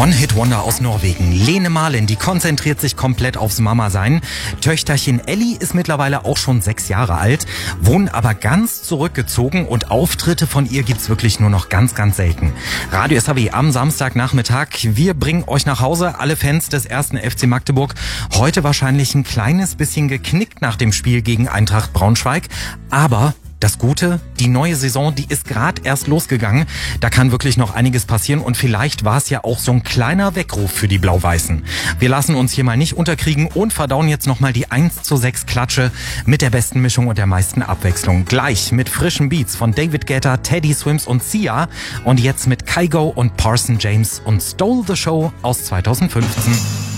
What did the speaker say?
One-Hit-Wonder aus Norwegen. Lene Marlin, die konzentriert sich komplett aufs Mama-Sein. Töchterchen Ellie ist mittlerweile auch schon 6 Jahre alt, wohnt aber ganz zurückgezogen und Auftritte von ihr gibt's wirklich nur noch ganz, ganz selten. Radio SAW am Samstagnachmittag. Wir bringen euch nach Hause, alle Fans des 1. FC Magdeburg. Heute wahrscheinlich ein kleines bisschen geknickt nach dem Spiel gegen Eintracht Braunschweig. Aber das Gute, die neue Saison, die ist gerade erst losgegangen. Da kann wirklich noch einiges passieren und vielleicht war es ja auch so ein kleiner Weckruf für die Blau-Weißen. Wir lassen uns hier mal nicht unterkriegen und verdauen jetzt nochmal die 1:6 Klatsche mit der besten Mischung und der meisten Abwechslung. Gleich mit frischen Beats von David Guetta, Teddy Swims und Sia und jetzt mit Kygo und Parson James und Stole the Show aus 2015.